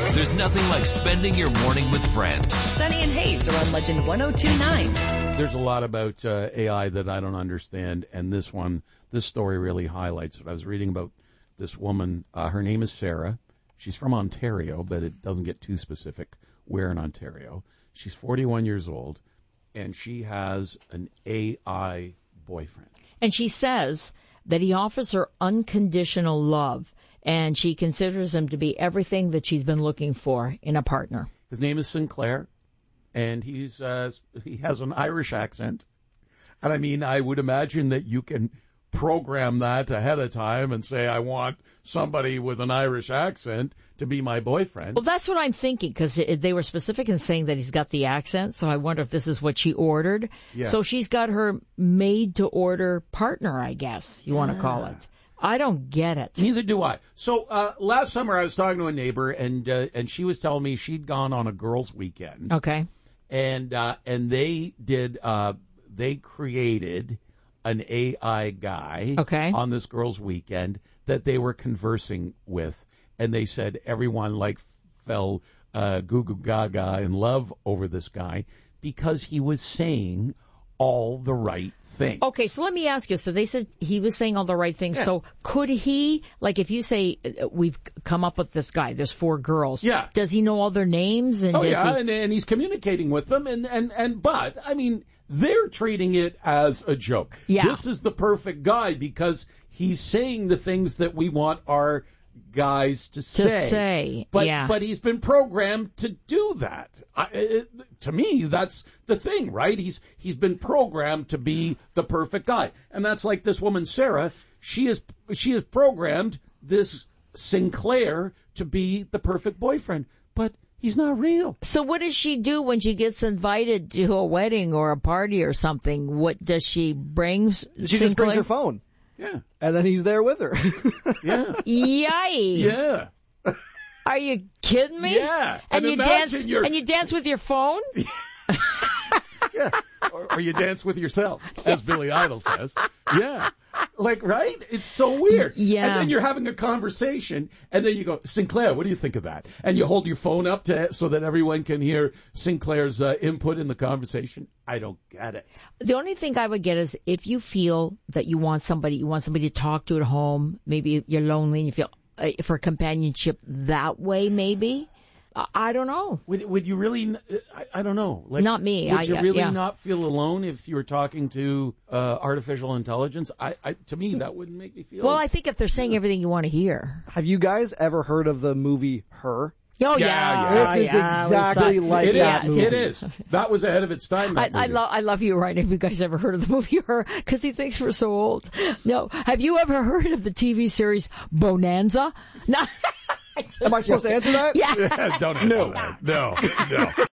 There's nothing like spending your morning with friends. Sunny and Hayes are on Legend 102.9. There's a lot about AI that I don't understand, and this story really highlights it. I was reading about this woman. Her name is Sarah. She's from Ontario, but it doesn't get too specific where in Ontario. She's 41 years old, and she has an AI boyfriend. And she says that he offers her unconditional love, and she considers him to be everything that she's been looking for in a partner. His name is Sinclair, and he has an Irish accent. And I mean, I would imagine that you can program that ahead of time and say, I want somebody with an Irish accent to be my boyfriend. Well, that's what I'm thinking, because they were specific in saying that he's got the accent, so I wonder if this is what she ordered. Yeah. So she's got her made-to-order partner, I guess you want to call it. I don't get it. Neither do I. So last summer I was talking to a neighbor, and she was telling me she'd gone on a girls' weekend. Okay. And they created an AI guy on this girls' weekend that they were conversing with, and they said everyone fell goo goo gaga in love over this guy because he was saying all the right things. Okay, so let me ask you. So they said he was saying all the right things. Yeah. So could he, if you say we've come up with this guy, there's 4 girls. Yeah. Does he know all their names? And and he's communicating with them, but I mean, they're treating it as a joke. Yeah. This is the perfect guy because he's saying the things that we want our guys to say. But he's been programmed to do that. To me, that's the thing, right? He's been programmed to be the perfect guy, and that's like this woman Sarah. She is programmed this Sinclair to be the perfect boyfriend, but he's not real. So what does she do when she gets invited to a wedding or a party or something? What does she bring? She just brings her phone. Yeah. And then he's there with her. Yeah. Yikes. Yeah. Are you kidding me? Yeah. And you dance with your phone? Yeah. Or you dance with yourself, as Billy Idol says. Yeah. Right? It's so weird. Yeah. And then you're having a conversation, and then you go, Sinclair, what do you think of that? And you hold your phone up so that everyone can hear Sinclair's input in the conversation. I don't get it. The only thing I would get is if you feel that you want somebody to talk to at home, maybe you're lonely and you feel for companionship that way, maybe. I don't know. Would you really? I don't know. Not me. Would you really not feel alone if you were talking to artificial intelligence? To me, that wouldn't make me feel. Well, I think if they're saying everything you want to hear. Have you guys ever heard of the movie Her? Oh, yeah. This is exactly like that movie. It is. That was ahead of its time. I love you, Ryan. Have you guys ever heard of the movie Her? Because he thinks we're so old. No. Have you ever heard of the TV series Bonanza? No. Am I supposed to answer that? Yeah. Don't answer that. No.